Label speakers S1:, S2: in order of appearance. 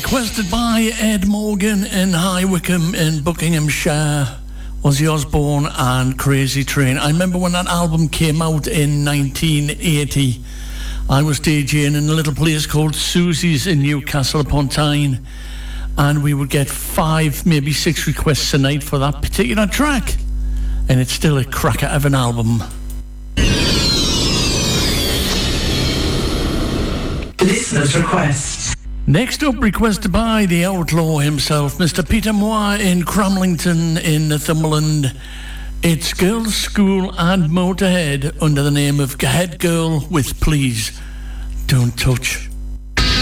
S1: requested by Ed Morgan in High Wycombe in Buckinghamshire, Ozzy Osbourne and Crazy Train. I remember when that album came out in 1980, I was DJing in a little place called Susie's in Newcastle upon Tyne, and we would get 5, maybe 6 requests a night for that particular track, and it's still a cracker of an album.
S2: Listener's request.
S1: Next up, requested by the outlaw himself, Mr. Peter Moore in Cramlington in Northumberland. It's Girls' School and Motorhead under the name of Head Girl with Please Don't Touch.